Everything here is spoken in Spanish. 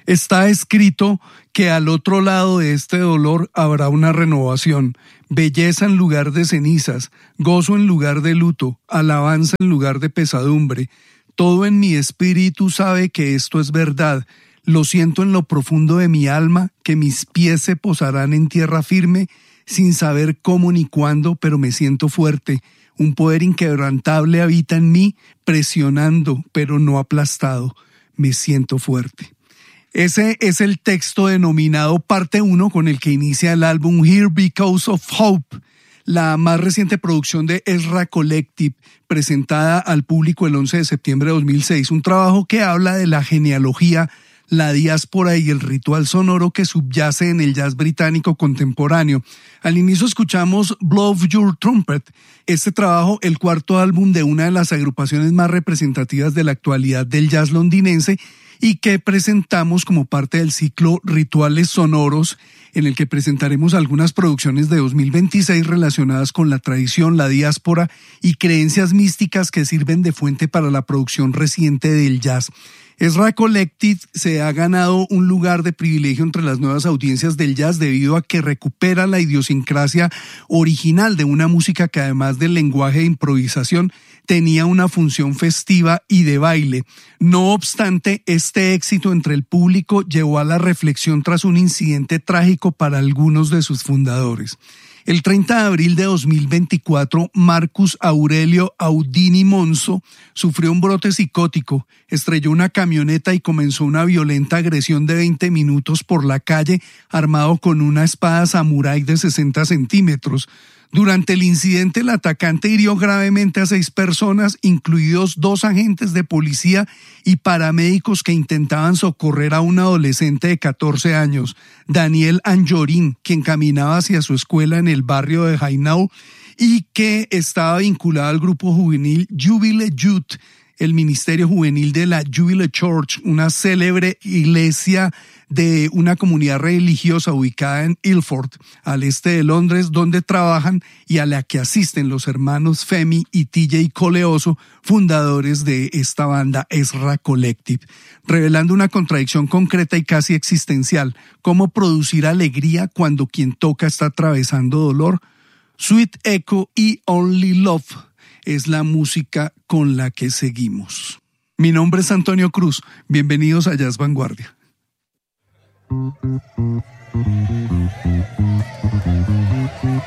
Está escrito que al otro lado de este dolor habrá una renovación, belleza en lugar de cenizas, gozo en lugar de luto, alabanza en lugar de pesadumbre. Todo en mi espíritu sabe que esto es verdad. Lo siento en lo profundo de mi alma, que mis pies se posarán en tierra firme, sin saber cómo ni cuándo, pero me siento fuerte. Un poder inquebrantable habita en mí, presionando, pero no aplastado. Me siento fuerte. Ese es el texto denominado parte 1 con el que inicia el álbum Here Because of Hope, la más reciente producción de Ezra Collective, presentada al público el 11 de septiembre de 2006, un trabajo que habla de la genealogía, la diáspora y el ritual sonoro que subyace en el jazz británico contemporáneo. Al inicio escuchamos Blow Your Trumpet, este trabajo, el cuarto álbum de una de las agrupaciones más representativas de la actualidad del jazz londinense y que presentamos como parte del ciclo Rituales Sonoros, en el que presentaremos algunas producciones de 2026 relacionadas con la tradición, la diáspora y creencias místicas que sirven de fuente para la producción reciente del jazz. Ezra Collective se ha ganado un lugar de privilegio entre las nuevas audiencias del jazz debido a que recupera la idiosincrasia original de una música que, además del lenguaje de improvisación, tenía una función festiva y de baile. No obstante, este éxito entre el público llevó a la reflexión tras un incidente trágico para algunos de sus fundadores. El 30 de abril de 2024, Marcus Aurelio Audini Monzo sufrió un brote psicótico, estrelló una camioneta y comenzó una violenta agresión de 20 minutos por la calle, armado con una espada samurái de 60 centímetros. Durante el incidente, el atacante hirió gravemente a 6 personas, incluidos 2 agentes de policía y paramédicos que intentaban socorrer a un adolescente de 14 años, Daniel Anjorin, quien caminaba hacia su escuela en el barrio de Hainaut y que estaba vinculado al grupo juvenil Jubilee Youth, el ministerio juvenil de la Jubilee Church, una célebre iglesia de una comunidad religiosa ubicada en Ilford, al este de Londres, donde trabajan y a la que asisten los hermanos Femi y TJ Coleoso, fundadores de esta banda Ezra Collective, revelando una contradicción concreta y casi existencial: cómo producir alegría cuando quien toca está atravesando dolor. Sweet Echo y Only Love es la música con la que seguimos. Mi nombre es Antonio Cruz. Bienvenidos a Jazz Vanguardia.